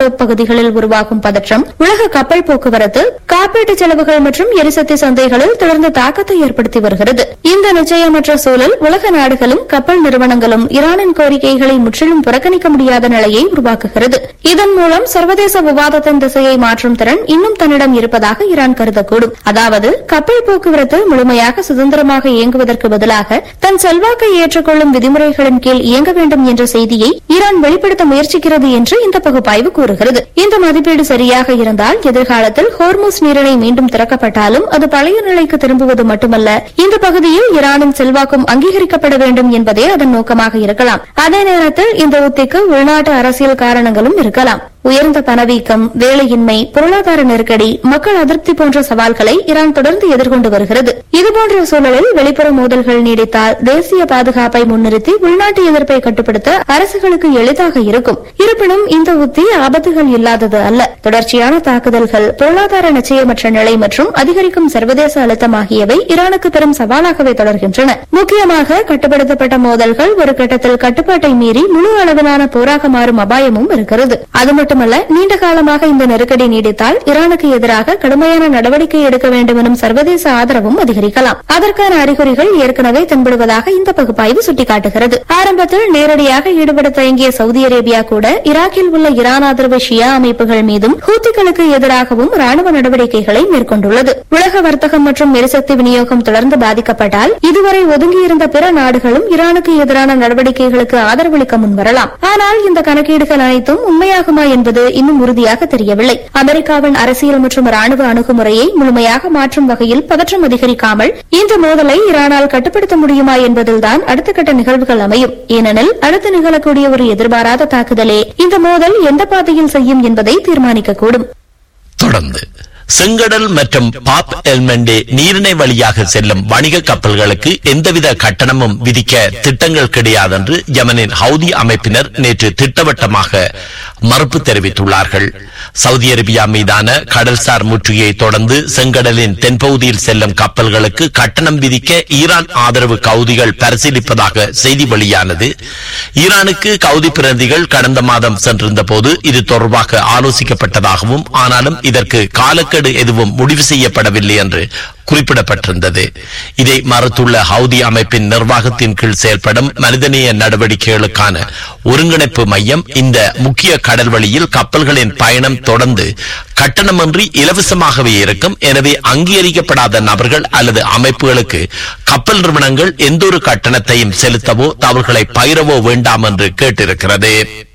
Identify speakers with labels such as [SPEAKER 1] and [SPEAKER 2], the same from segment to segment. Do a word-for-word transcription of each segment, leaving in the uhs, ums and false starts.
[SPEAKER 1] பகுதிகளில் உருவாகும் பதற்றம் உலக கப்பல் போக்குவரத்து, காப்பீட்டு செலவுகள் மற்றும் எரிசக்தி சந்தைகளில் தொடர்ந்து தாக்கத்தை ஏற்படுத்தி வருகிறது. இந்த நிச்சயமற்ற சூழல் உலக நாடுகளும் கப்பல் நிறுவனங்களும் ஈரானின் கோரிக்கைகளை முற்றிலும் புறக்கணிக்க முடியாத நிலையை உருவாக்குகிறது. இதன் மூலம் சர்வதேச விவாதத்தின் திசையை மாற்றும் திறன் இன்னும் தன்னிடம் இருப்பதாக ஈரான் கருதக்கூடும். அதாவது கப்பல் போக்குவரத்து முழுமையாக சுதந்திரமாக இயங்குவதற்கு பதிலாக தன் செல்வாக்கை ஏற்றுக்கொள்ளும் விதிமுறைகளின் கீழ் இயங்க வேண்டும் என்ற செய்தியை ஈரான் வெளிப்படுத்த முயற்சிக்கிறது என்று இந்த பகுப்பாய்வு கூறுகிறது. இந்த மதிப்பீடு சரியாக இருந்தால் எதிர்காலத்தில் ஹோர்முஸ் நீரிணை மீண்டும் திறக்கப்பட்டாலும் அது பழைய நிலைக்கு திரும்புவது மட்டுமல்ல, இந்த பகுதியில் ஈரானின் செல்வாக்கும் அங்கீகரிக்கப்பட வேண்டும் என்பதே அதன் நோக்கமாக இருக்கலாம். அதே நேரத்தில் இந்த உத்திக்கு உள்நாட்டு அரசியல் காரணங்களும் இருக்கலாம். உயர்ந்த பணவீக்கம், வேலையின்மை, பொருளாதார நெருக்கடி, மக்கள் அதிருப்தி போன்ற சவால்களை ஈரான் தொடர்ந்து எதிர்கொண்டு வருகிறது. இதுபோன்ற சூழலில் வெளிப்புற மோதல்கள் நீடித்தால் தேசிய பாதுகாப்பை முன்னிறுத்தி உள்நாட்டு எதிர்ப்பை கட்டுப்படுத்த அரசுகளுக்கு எளிதாக இருக்கும். இருப்பினும் இந்த உத்தி ஆபத்துகள் இல்லாதது அல்ல. தொடர்ச்சியான தாக்குதல்கள், பொருளாதார நிச்சயமற்ற நிலை மற்றும் அதிகரிக்கும் சர்வதேச அழுத்தம் ஆகியவை ஈரானுக்கு பெரும் சவாலாகவே தொடர்கின்றன. முக்கியமாக கட்டுப்படுத்தப்பட்ட மோதல்கள் ஒரு கட்டத்தில் கட்டுப்பாட்டை மீறி முழு அளவிலான போராக மாறும் அபாயமும் இருக்கிறது. அது மட்டுமல்ல, நீண்ட காலமாக இந்த நெருக்கடி நீடித்தால் ஈரானுக்கு எதிராக கடுமையான நடவடிக்கை எடுக்க வேண்டும் எனும் சர்வதேச ஆதரவும் அதிகரிக்கலாம். அதற்கான அறிகுறிகள் ஏற்கனவே தென்படுவதாக இந்த பகுப்பாய்வு சுட்டிக்காட்டுகிறது. ஆரம்பத்தில் நேரடியாக ஈடுபட தயங்கிய சவுதி அரேபியா கூட ஈராக்கில் உள்ள ஈரான் ஆதரவு ஷியா அமைப்புகள் மீதும் ஹூத்திகளுக்கு எதிராகவும் ராணுவ நடவடிக்கைகளை மேற்கொண்டுள்ளது. உலக வர்த்தகம் மற்றும் எரிசக்தி விநியோகம் தொடர்ந்து பாதிக்கப்பட்டால் இதுவரை ஒதுங்கியிருந்த பிற நாடுகளும் ஈரானுக்கு எதிரான நடவடிக்கைகளுக்கு ஆதரவளிக்க முன்வரலாம். ஆனால் இந்த கணக்கீடுகள் அனைத்தும் உண்மையாகுமா என்பது இன்னும் உறுதியாக தெரியவில்லை. அமெரிக்காவின் அரசியல் மற்றும் ராணுவ அணுகுமுறையை முழுமையாக மாற்றும் வகையில் பதற்றம் அதிகரிக்காமல் இந்த மோதலை ஈரானால் கட்டுப்படுத்த முடியுமா என்பதில்தான் அடுத்த கட்ட நிகழ்வுகள் அமையும். ஏனெனில் அடுத்து நிகழக்கூடிய ஒரு எதிர்பாராத தாக்குதலே இந்த மோதல் எந்த பாதையில் செய்யும் என்பதை தீர்மானிக்கக்கூடும்.
[SPEAKER 2] தொடர்ந்து செங்கடல் மற்றும் பாப் எல்மெண்டே நீரிணை வழியாக செல்லும் வணிக கப்பல்களுக்கு எந்தவித கட்டணமும் விதிக்க திட்டங்கள் கிடையாது என்று யமனின் ஹவுதி அமைப்பினர் நேற்று திட்டவட்டமாக மறுப்பு தெரிவித்துள்ளார்கள். சவுதி அரேபியா மீதான கடல்சார் முற்றுகையை தொடர்ந்து செங்கடலின் தென்பகுதியில் செல்லும் கப்பல்களுக்கு கட்டணம் விதிக்க ஈரான் ஆதரவு கவுதிகள் பரிசீலிப்பதாக செய்தி வெளியானது. ஈரானுக்கு கவுதி பிரதிகள் கடந்த மாதம் சென்றிருந்த போது இது தொடர்பாக ஆலோசிக்கப்பட்டதாகவும் ஆனாலும் இதற்கு காலக்கெடு எதுவும் முடிவு செய்யப்படவில்லை என்று குறிப்பிடப்பட்டிருந்தது. இதை மறுத்துள்ள ஹவுதி அமைப்பின் நிர்வாகத்தின் கீழ் செயல்படும் மனிதநேய நடவடிக்கைகளுக்கான ஒருங்கிணைப்பு மையம் இந்த முக்கிய கடல் வழியில் கப்பல்களின் பயணம் தொடர்ந்து கட்டணமின்றி இலவசமாகவே இருக்கும். எனவே அங்கீகரிக்கப்படாத நபர்கள் அல்லது அமைப்புகளுக்கு கப்பல் நிறுவனங்கள் எந்த ஒரு கட்டணத்தையும் செலுத்தவோ தவறுகளை பயிரவோ வேண்டாம் என்று கேட்டிருக்கிறது.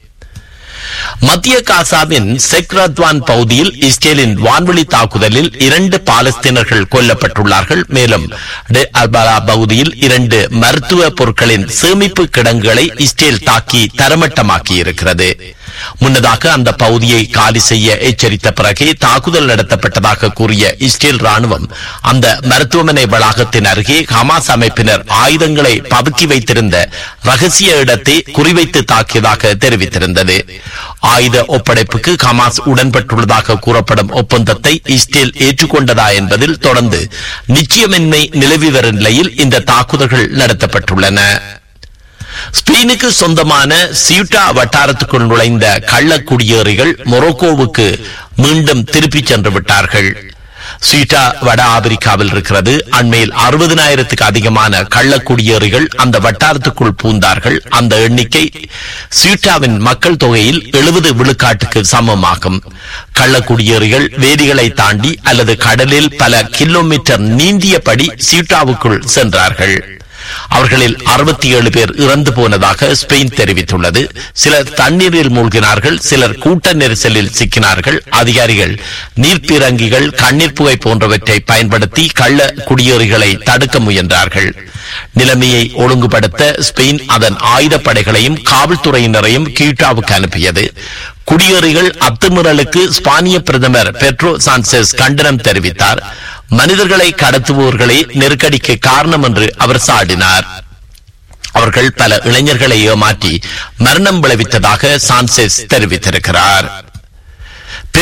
[SPEAKER 2] மத்திய காசாவின் செக்ரத்வான் பகுதியில் இஸ்ரேலின் வான்வெளி தாக்குதலில் இரண்டு பாலஸ்தீனர்கள் கொல்லப்பட்டுள்ளார்கள். மேலும் அல்பலா பகுதியில் இரண்டு மருத்துவ பொருட்களின் சேமிப்பு கிடங்குகளை இஸ்ரேல் தாக்கி தரமட்டமாக்கி இருக்கிறது. முன்னதாக அந்த பகுதியை காலி செய்ய எச்சரித்த பிறகே தாக்குதல் நடத்தப்பட்டதாக கூறிய இஸ்ரேல் ராணுவம் அந்த மருத்துவமனை வளாகத்தின் அருகே ஹமாஸ் அமைப்பினர் ஆயுதங்களை பதுக்கி வைத்திருந்த ரகசிய இடத்தை குறிவைத்து தாக்கியதாக தெரிவித்திருந்தது. ஆயுத ஒப்படைப்புக்கு ஹமாஸ் உடன்பட்டுள்ளதாக கூறப்படும் ஒப்பந்தத்தை இஸ்ரேல் ஏற்றுக்கொண்டதா என்பதில் தொடர்ந்து நிச்சயமின்மை நிலவி வரும் நிலையில் இந்த தாக்குதல்கள் நடத்தப்பட்டுள்ளன. ஸ்பெயினுக்கு சொந்தமான சியூட்டா வட்டாரத்துக்குள் நுழைந்த கள்ள குடியேறிகள் மொரோக்கோவுக்கு மீண்டும் திருப்பிச் சென்று விட்டார்கள். சியூட்டா வட ஆப்பிரிக்காவில் இருக்கிறது. அண்மையில் அறுபதினாயிரத்துக்கு அதிகமான கள்ள குடியேறிகள் அந்த வட்டாரத்துக்குள் பூந்தார்கள். அந்த எண்ணிக்கை சியூட்டாவின் மக்கள் தொகையில் எழுபது விழுக்காட்டுக்கு சமமாகும். கள்ள குடியேறிகள் வேதிகளை தாண்டி அல்லது கடலில் பல கிலோமீட்டர் நீந்தியபடி சியூட்டாவுக்குள் சென்றார்கள். அவர்களில் அறுபத்தி ஏழு பேர் இறந்து போனதாக ஸ்பெயின் தெரிவித்துள்ளது. சிலர் தண்ணீரில் மூழ்கினார்கள், சிலர் கூட்ட நெரிசலில் சிக்கினார்கள். அதிகாரிகள் நீர்ப்பிரங்கிகள், கண்ணீர் புகை போன்றவற்றை பயன்படுத்தி கள்ள குடியேறிகளை தடுக்க முயன்றார்கள். நிலைமையை ஒழுங்குபடுத்த ஸ்பெயின் அதன் ஆயுதப்படைகளையும் காவல்துறையினரையும் கியூட்டாவுக்கு அனுப்பியது. குடியேறிகள் அத்துமீறலுக்கு ஸ்பானிய பிரதமர் பெட்ரோ சான்செஸ் கண்டனம் தெரிவித்தார். மனிதர்களை கடத்துபவர்களே நெருக்கடிக்கு காரணம் என்று அவர் சாடினார். அவர்கள் பல இளைஞர்களை ஏமாற்றி மரணம் விளைவித்ததாக சான்செஸ் தெரிவித்திருக்கிறார்.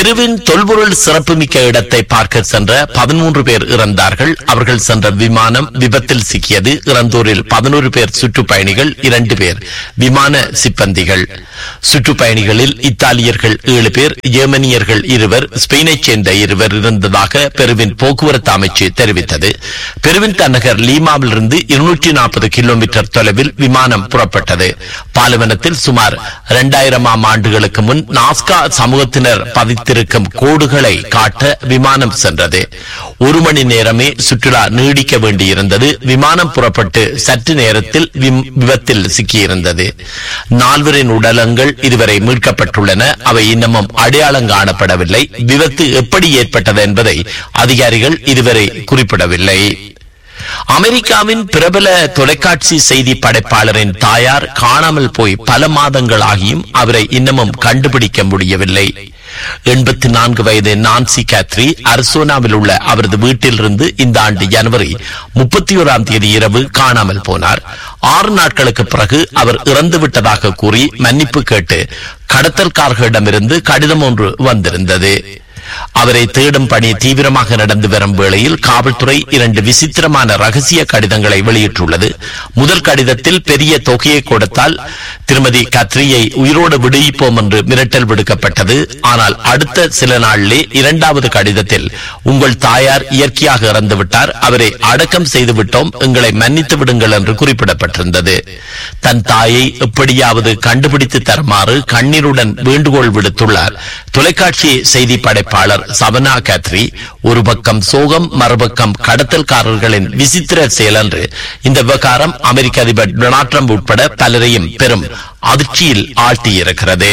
[SPEAKER 2] பெருவின் தொல்பொருள் சிறப்புமிக்க இடத்தை பார்க்க சென்ற பதிமூன்று பேர் இறந்தார்கள். அவர்கள் சென்ற விமானம் விபத்தில் சிக்கியது. இறந்தோரில் பதினோரு பேர் சுற்றுப்பயணிகள், இரண்டு பேர் விமான சிப்பந்திகள். சுற்றுப்பயணிகளில் இத்தாலியர்கள் ஏழு பேர், ஜெர்மனியர்கள் இருவர், ஸ்பெயினைச் சேர்ந்த இருவர் இருந்ததாக பெருவின் போக்குவரத்து அமைச்சு தெரிவித்தது. பெருவின் தலைநகர் லீமாவிலிருந்து இருநூற்றி நாற்பது கிலோமீட்டர் தொலைவில் விமானம் புறப்பட்டது. பாலைவனத்தில் சுமார் இரண்டாயிரமாம் ஆண்டுகளுக்கு முன் நாஸ்கா சமூகத்தினர் பதித்திருக்கும் கோடுகளை காட்ட விமானம் சென்றது. ஒரு மணி நேரமே சுற்றுலா நீடிக்க வேண்டியிருந்தது. விமானம் புறப்பட்டு சற்று நேரத்தில் விபத்தில் சிக்கியிருந்தது. நால்வரின் உடலங்கள் இதுவரை மீட்கப்பட்டுள்ளன. அவை இன்னமும் அடையாளம் காணப்படவில்லை. விபத்து எப்படி ஏற்பட்டது என்பதை அதிகாரிகள் இதுவரை குறிப்பிடவில்லை. அமெரிக்காவின் பிரபல தொலைக்காட்சி செய்தி படைப்பாளரின் தாயார் காணாமல் போய் பல மாதங்கள் ஆகியும் அவரை இன்னமும் கண்டுபிடிக்க முடியவில்லை. எண்பத்தி நான்கு வயது நான்சி கேத்ரி அரிசோனாவில் உள்ள அவரது வீட்டிலிருந்து இந்த ஆண்டு ஜனவரி முப்பத்தி ஓராம் தேதி இரவு காணாமல் போனார். ஆறு நாட்களுக்கு பிறகு அவர் இறந்துவிட்டதாக கூறி மன்னிப்பு கேட்டு கடத்தல்காரர்களிடமிருந்து கடிதம் ஒன்று வந்திருந்தது. அவரை தேடும் பணி தீவிரமாக நடந்து வரும் வேளையில் காவல்துறை இரண்டு விசித்திரமான ரகசிய கடிதங்களை வெளியிட்டுள்ளது. முதல் கடிதத்தில் பெரிய தொகையை கொடுத்தால் திருமதி கத்ரியை உயிரோடு விடுவிப்போம் என்று மிரட்டல் விடுக்கப்பட்டது. ஆனால் அடுத்த சில நாளிலே இரண்டாவது கடிதத்தில் உங்கள் தாயார் இயற்கையாக இறந்துவிட்டார், அவரை அடக்கம் செய்து விட்டோம், எங்களை மன்னித்து விடுங்கள் என்று குறிப்பிடப்பட்டிருந்தது. தன் தாயை எப்படியாவது கண்டுபிடித்து தருமாறு கண்ணீருடன் வேண்டுகோள் விடுத்துள்ளார் தொலைக்காட்சி செய்தி படைப்பாளர் சவனா கேத்ரி. ஒரு பக்கம் சோகம், மறுபக்கம் கடத்தல்காரர்களின் விசித்திர செயல் என்று இந்த விவகாரம் அமெரிக்க அதிபர் டொனால்ட் ட்ரம்ப் உட்பட பலரையும் பெரும் அதிர்ச்சியில் ஆழ்த்தியிருக்கிறது.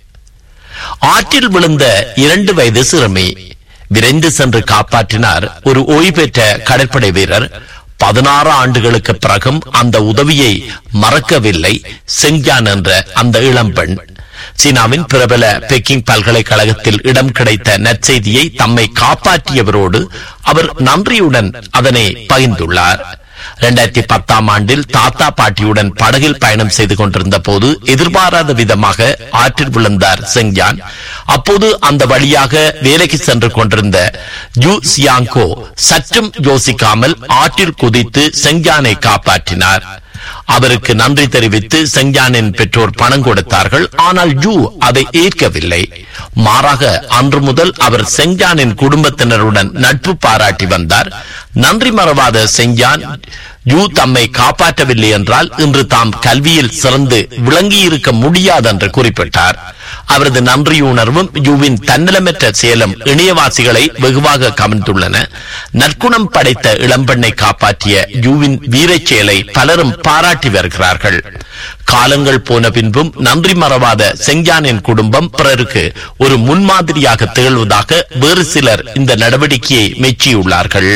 [SPEAKER 2] ஆற்றில் விழுந்த இரண்டு வயது சிறுமி விரைந்து சென்று காப்பாற்றினார் ஒரு ஓய்வு பெற்ற கடற்படை வீரர். பதினாறு ஆண்டுகளுக்கு பிறகும் அந்த உதவியை மறக்கவில்லை செங்யான் என்ற அந்த இளம்பெண். சீனாவின் பிரபல பெக்கிங் பல்கலைக்கழகத்தில் இடம் கிடைத்த நற்செய்தியை தம்மை காப்பாற்றியவரோடு அவர் நன்றியுடன் அதனை பகிர்ந்துள்ளார். இரண்டாயிரத்தி பத்தாம் ஆண்டில் தாத்தா பாட்டியுடன் படகில் பயணம் செய்து கொண்டிருந்த போது எதிர்பாராத விதமாக ஆற்றில் விழுந்தார் செங்யான். அப்போது அந்த வழியாக வேலைக்கு சென்று கொண்டிருந்த யூ சியாங்கோ சற்றும் யோசிக்காமல் ஆற்றில் குதித்து செங்யானை காப்பாற்றினார். அவருக்கு நன்றி தெரிவித்து செங்யானின் பெற்றோர் பணம் கொடுத்தார்கள். ஆனால் யூ அதை ஏற்கவில்லை. மாறாக அன்று முதல் அவர் செங்யானின் குடும்பத்தினருடன் நட்பு பாராட்டி வந்தார். நன்றி மறவாத செங்யான் யூ தம்மை காப்பாற்றவில்லை என்றால் இன்று தாம் கல்வியில் சிறந்து விளங்கியிருக்க முடியாது என்று குறிப்பிட்டார். அவரது நன்றியுணர்வும் யூவின் தன்னலமற்ற செயலும் இணையவாசிகளை வெகுவாக கவர்ந்துள்ளன. நற்குணம் படைத்த இளம்பெண்ணை காப்பாற்றிய யூவின் வீரச் செயலை பலரும் பாராட்டி வருகிறார்கள். காலங்கள் போன பின்பும் நன்றி மறவாத செங்யானின் குடும்பம் பிறருக்கு ஒரு முன்மாதிரியாக திகழ்வதாக வேறு சிலர் இந்த நடவடிக்கையை மெச்சியுள்ளார்கள்.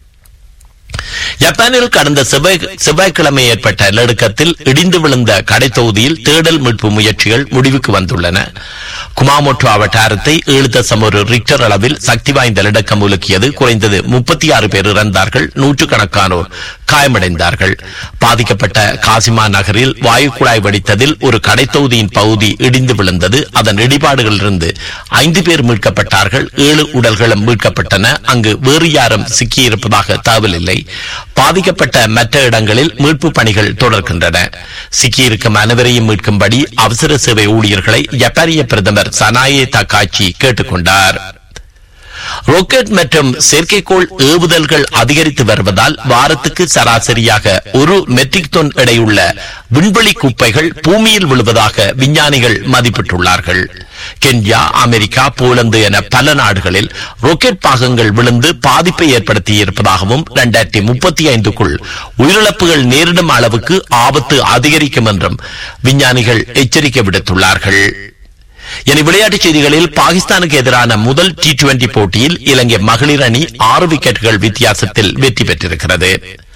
[SPEAKER 2] ஜப்பானில் கடந்த செவ்வாய்க்கிழமை ஏற்பட்ட நடுக்கத்தில் இடிந்து விழுந்த கடை தொகுதியில் தேடல் மீட்பு முயற்சிகள் முடிவுக்கு வந்துள்ளன. குமாமோட்டோ அவட்டாரத்தை ஏழு தசம் ஒரு ரிக்டர் அளவில் சக்தி வாய்ந்த நடுக்கம் உலுக்கியது. குறைந்தது முப்பத்தி ஆறு பேர் இறந்தார்கள், நூற்றுக்கணக்கானோர் காயமடைந்தார்கள். பாதிக்கப்பட்ட காசிமா நகரில் வாயு குழாய் வெடித்ததில் ஒரு கடை தொகுதியின் பகுதி இடிந்து விழுந்தது. அதன் இடிபாடுகளிலிருந்து ஐந்து பேர் மீட்கப்பட்டார்கள், ஏழு உடல்களும் மீட்கப்பட்டன. அங்கு வேறு யாரும் சிக்கியிருப்பதாக தகவல் இல்லை. பாதிக்கப்பட்ட மற்ற இடங்களில் மீட்பு பணிகள் தொடர்கின்றன. சிக்கியிருக்கும் அனைவரையும் மீட்கும்படி அவசர சேவை ஊழியர்களை ஜப்பானிய பிரதமர் சனாயே தக்காச்சி கேட்டுக் கொண்டார். ராக்கெட் மற்றும் செயற்கைக்கோள் ஏவுதல்கள் அதிகரித்து வருவதால் வாரத்துக்கு சராசரியாக ஒரு மெட்ரிக் டன் எடையுள்ள விண்வெளி குப்பைகள் பூமியில் விழுவதாக விஞ்ஞானிகள் மதிப்பிட்டுள்ளார்கள். கென்யா, அமெரிக்கா, போலந்து என பல நாடுகளில் ராக்கெட் பாகங்கள் விழுந்து பாதிப்பை ஏற்படுத்தி இருப்பதாகவும் இரண்டாயிரத்தி முப்பத்தி ஐந்துக்குள் உயிரிழப்புகள் நேரிடும் அளவுக்கு ஆபத்து அதிகரிக்கும் என்றும் விஞ்ஞானிகள் எச்சரிக்கை விடுத்துள்ளார்கள். இனி விளையாட்டுச் செய்திகளில் பாகிஸ்தானுக்கு எதிரான முதல் டி டுவெண்டி போட்டியில் இலங்கை மகளிர் அணி ஆறு விக்கெட்டுகள் வித்தியாசத்தில் வெற்றி பெற்றிருக்கிறது.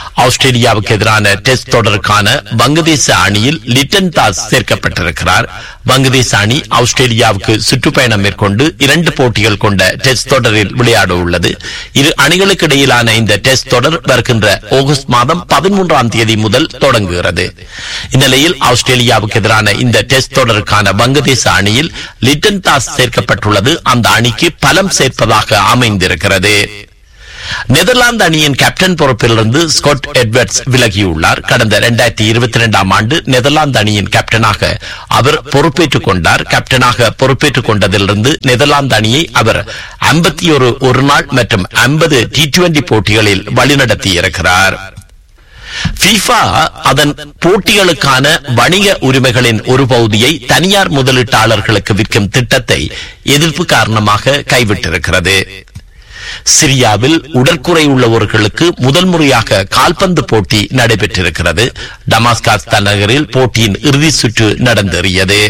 [SPEAKER 2] ஆஸ்திரேலியாவுக்கு எதிரான டெஸ்ட் தொடருக்கான வங்கதேச அணியில் லிட்டன் தாஸ் சேர்க்கப்பட்டிருக்கிறார். வங்கதேச அணி ஆஸ்திரேலியாவுக்கு சுற்றுப்பயணம் மேற்கொண்டு இரண்டு போட்டிகள் கொண்ட டெஸ்ட் தொடரில் விளையாட உள்ளது. இரு அணிகளுக்கு இடையிலான இந்த டெஸ்ட் தொடர் வருகின்ற ஆகஸ்ட் மாதம் பதிமூன்றாம் தேதி முதல் தொடங்குகிறது. இந்நிலையில் ஆஸ்திரேலியாவுக்கு எதிரான இந்த டெஸ்ட் தொடருக்கான வங்கதேச அணியில் லிட்டன் தாஸ் சேர்க்கப்பட்டுள்ளது அந்த அணிக்கு பலம் சேர்ப்பதாக அமைந்திருக்கிறது. நெதர்லாந்து அணியின் கேப்டன் பொறுப்பிலிருந்து ஸ்காட் எட்வர்ட்ஸ் விலகியுள்ளார். கடந்த இரண்டாயிரத்தி இருபத்தி இரண்டாம் ஆண்டு நெதர்லாந்து அணியின் கேப்டனாக அவர் பொறுப்பேற்றுக் கொண்டார். கேப்டனாக பொறுப்பேற்றுக் கொண்டதிலிருந்து நெதர்லாந்து அணியை அவர் ஐம்பத்தி ஒரு ஒரு நாள் மற்றும் ஐம்பது டி டுவெண்டி போட்டிகளில் வழிநடத்தியிருக்கிறார். FIFA அதன் போட்டிகளுக்கான வணிக உரிமைகளின் ஒரு பகுதியை தனியார் முதலீட்டாளர்களுக்கு விற்கும் திட்டத்தை எதிர்ப்பு காரணமாக கைவிட்டிருக்கிறது. சிரியாவில் உடற்குறை உள்ளவர்களுக்கு முதல் முறையாக கால்பந்து போட்டி நடைபெற்றிருக்கிறது. டமாஸ்கஸ் தலைநகரில் போட்டியின் இறுதி சுற்று நடந்தேறியது.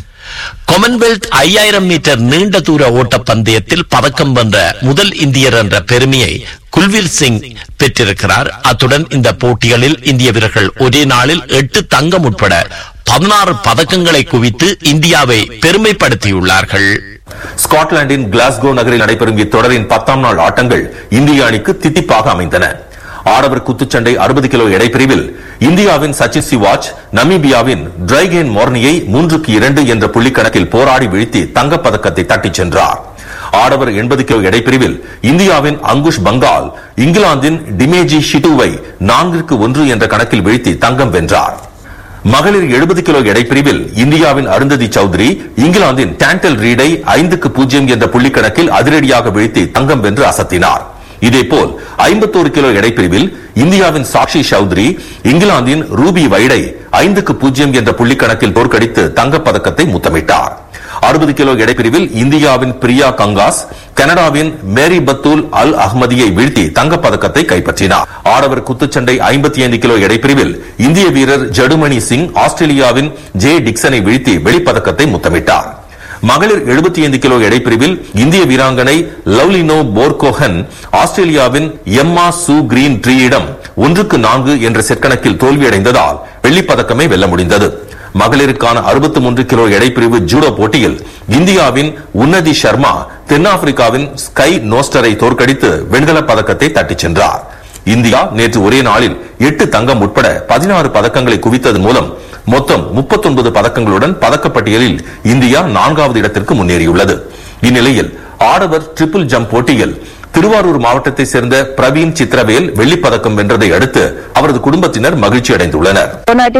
[SPEAKER 2] காமன்வெல்த் ஐயாயிரம் மீட்டர் நீண்ட தூர ஓட்ட பந்தயத்தில் பதக்கம் வென்ற முதல் இந்தியர் என்ற பெருமையை குல்வீர் சிங் பெற்றிருக்கிறார். அத்துடன் இந்த போட்டிகளில் இந்திய வீரர்கள் ஒரே நாளில் எட்டு தங்கம் உட்பட பதினாறு பதக்கங்களை குவித்து இந்தியாவை பெருமைப்படுத்தியுள்ளார்கள்.
[SPEAKER 3] ஸ்காட்லாந்தின் கிளாஸ்கோ நகரில் நடைபெறும் இத்தொடரின் பத்தாம் நாள் ஆட்டங்கள் இந்திய அணிக்கு தித்திப்பாக அமைந்தன. ஆடவர் குத்துச்சண்டை அறுபது கிலோ எடைப்பிரிவில் இந்தியாவின் சச்சின் சிவாஜ் நமீபியாவின் டிரைகேன் மோர்னியை மூன்றுக்கு இரண்டு என்ற புள்ளி கணக்கில் போராடி வீழ்த்தி தங்கப்பதக்கத்தை தட்டிச் சென்றார். ஆடவர் எண்பது கிலோ எடைப்பிரிவில் இந்தியாவின் அங்குஷ் பங்கால் இங்கிலாந்தின் டிமேஜி ஷிட்டுவை நான்கிற்கு ஒன்று என்ற கணக்கில் வீழ்த்தி தங்கம் வென்றார். மகளிர் எழுபது கிலோ எடைப்பிரிவில் இந்தியாவின் அருந்ததி சௌத்ரி இங்கிலாந்தின் டாண்டல் ரீடை ஐந்துக்கு பூஜ்ஜியம் என்ற புள்ளி கணக்கில் அதிரடியாக வீழ்த்தி தங்கம் வென்று அசத்தினார். இதேபோல் ஐம்பத்தோரு கிலோ எடைப்பிரிவில் இந்தியாவின் சாக்ஷி சௌத்ரி இங்கிலாந்தின் ரூபி வைடை ஐந்துக்கு பூஜ்ஜியம் என்ற புள்ளி கணக்கில் தோற்கடித்து தங்கப்பதக்கத்தை முத்தமிட்டார். அறுபது கிலோ எடைப்பிரிவில் இந்தியாவின் பிரியா கங்காஸ் கனடாவின் மேரி பத்தூல் அல் அஹ்மதியை வீழ்த்தி தங்கப்பதக்கத்தை கைப்பற்றினார். ஆடவர் குத்துச்சண்டை ஐம்பத்தி ஐந்து கிலோ எடைப்பிரிவில் இந்திய வீரர் ஜடுமணி சிங் ஆஸ்திரேலியாவின் ஜே டிக்சனை வீழ்த்தி வெளிப்பதக்கத்தை முத்தமிட்டார். மகளிர் எழுபத்தி ஐந்து கிலோ எடைப்பிரிவில் இந்திய வீராங்கனை லவ்லினோ போர்கோஹன் ஆஸ்திரேலியாவின் எம்மா சூ கிரீன் ட்ரீயிடம் ஒன்றுக்கு நான்கு என்ற செட் கணக்கில் தோல்வியடைந்ததால் வெள்ளிப்பதக்கமே வெல்ல முடிந்தது. மகளிருக்கான அறுபத்தி மூன்று கிலோ எடைப்பிரிவு ஜூடோ போட்டியில் இந்தியாவின் உன்னதி சர்மா தென்னாப்பிரிக்காவின் ஸ்கை நோஸ்டரை தோற்கடித்து வெண்கலப் பதக்கத்தை தட்டிச் சென்றார். இந்தியா நேற்று ஒரே நாளில் எட்டு தங்கம் உட்பட பதினாறு பதக்கங்களை குவித்தது மூலம் மொத்தம் முப்பத்தி ஒன்பது பதக்கங்களுடன் பதக்கப்பட்டியலில் இந்தியா நான்காவது இடத்திற்கு முன்னேறியுள்ளது. இந்நிலையில் ஆடவர் ட்ரிபிள் ஜம்ப் போட்டியில் திருவாரூர் மாவட்டத்தை சேர்ந்த பிரவீன் சித்திரவேல் வெள்ளிப்பதக்கம் வென்றதை அடுத்து அவரது குடும்பத்தினர் மகிழ்ச்சி அடைந்துள்ளனர்.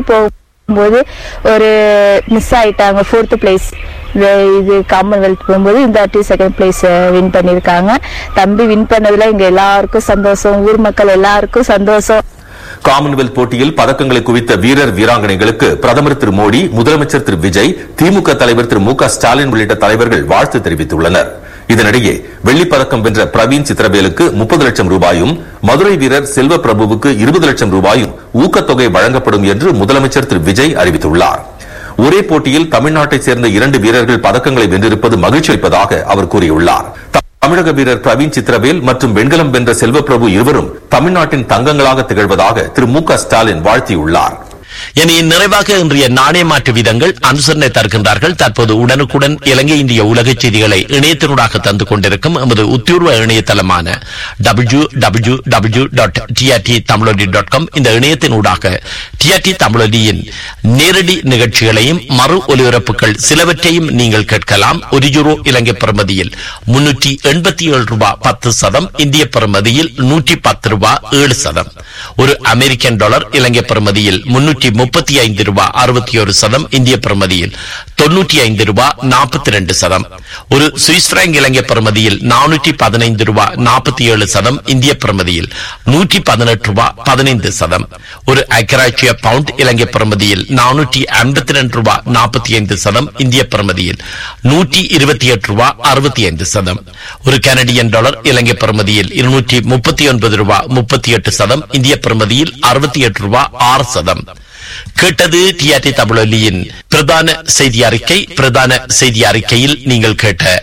[SPEAKER 4] போது ஒரு மிஸ் ஆயிட்டாங்க ஃபோர்த் பிளேஸ். இது காமன்வெல்த் போகும்போது இந்த வாட்டி செகண்ட் பிளேஸ் வின் பண்ணிருக்காங்க. தம்பி வின் பண்ணதுல இங்க எல்லாருக்கும் சந்தோஷம், ஊர் மக்கள் எல்லாருக்கும் சந்தோஷம்.
[SPEAKER 3] காமன்வெல்த் போட்டியில் பதக்கங்களை குவித்த வீரர் வீராங்கனைகளுக்கு பிரதமர் திரு மோடி, முதலமைச்சர் திரு விஜய், திமுக தலைவர் திரு மு க ஸ்டாலின் உள்ளிட்ட தலைவர்கள் வாழ்த்து தெரிவித்துள்ளனர். இதனிடையே வெள்ளிப்பதக்கம் வென்ற பிரவீன் சித்திரவேலுக்கு முப்பது லட்சம் ரூபாயும், மதுரை வீரர் செல்வ பிரபுவுக்கு இருபது லட்சம் ரூபாயும் ஊக்கத்தொகை வழங்கப்படும் என்று முதலமைச்சர் திரு விஜய் அறிவித்துள்ளார். ஒரே போட்டியில் தமிழ்நாட்டைச் சேர்ந்த இரண்டு வீரர்கள் பதக்கங்களை வென்றிருப்பது மகிழ்ச்சி அளிப்பதாக அவர் கூறியுள்ளார். தமிழக வீரர் பிரவீன் சித்திரவேல் மற்றும் வெண்கலம் வென்ற செல்வ பிரபு இருவரும் தமிழ்நாட்டின் தங்கங்களாக திகழ்வதாக திரு மு க ஸ்டாலின் வாழ்த்தியுள்ளார்.
[SPEAKER 2] இனி நிறைவாக இன்றைய நாணய மாற்று வீதங்கள் அனுசரணை தருகின்றார்கள். தற்போது உடனுக்குடன் இலங்கை இந்திய உலக செய்திகளை இணையத்தினூடாக தந்து கொண்டிருக்கும் எமது உத்தியோர்வ இணையதளமான W W W dot TRT தமிழொலி டாட் காம் இந்த இணையத்தினூடாக டிஆர்டி தமிழொலியின் நேரடி நிகழ்ச்சிகளையும் மறு ஒலிபரப்புகள் சிலவற்றையும் நீங்கள் கேட்கலாம். ஒரு யூரோ இலங்கை பெறுமதியில் முன்னூற்றி எண்பத்தி ஏழு ரூபாய் பத்து சதம், இந்திய பெறுமதியில் நூற்றி பத்து ரூபாய் ஏழு சதம். ஒரு அமெரிக்கன் டாலர் இலங்கை பெறுமதியில் முன்னூற்றி முப்பத்தி ஐந்து ரூபாய் அறுபத்தி ஒரு சதம், இந்திய பெறுமதியில் தொன்னூற்றி ஐந்து ரூபாய் நாற்பத்தி இரண்டு சதம். ஒரு சுவிஸ் பிராங்க் இலங்கை பெறுமதியில் நானூற்றி பதினைந்து ரூபாய் நாற்பத்தி ஏழு சதம், இந்திய பெறுமதியில் நூற்றி பதினெட்டு ரூபாய் பதினைந்து சதம். ஒரு அக்கராட்சிய பவுண்ட் இலங்கை பெறுமதியில் நானூற்றி ஐம்பத்தி இரண்டு ரூபாய் நாற்பத்தி ஐந்து சதம், இந்திய பெறுமதியில் நூற்றி இருபத்தி எட்டு ரூபாய் அறுபத்தி ஐந்து சதம். ஒரு கனடியன் டாலர் இலங்கை பெறுமதியில் இருநூற்றி முப்பத்தி ஒன்பது ரூபாய் முப்பத்தி எட்டு சதம், இந்திய பெறுமதியில் அறுபத்தி எட்டு ரூபாய் ஆறு சதம். கேட்டது டிஆர்டி தமிழொலியின் பிரதான செய்தி அறிக்கை. பிரதான செய்தி அறிக்கையில் நீங்கள் கேட்ட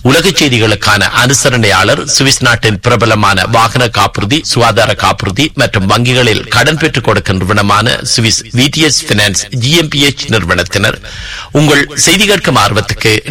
[SPEAKER 2] உலக செய்திகளுக்கான அனுசரணையாளர் சுவிஸ் நாட்டின் பிரபலமான வாகன காப்புறுதி, சுகாதார காப்புறுதி மற்றும் வங்கிகளில் கடன் பெற்றுக் கொடுக்கும் நிறுவனமான சுவிஸ் விடிஎஸ் பினான்ஸ் ஜிஎம்பிஎச் நிறுவனத்தினர். உங்கள் செய்தி கேட்கும் ஆர்வத்துக்கு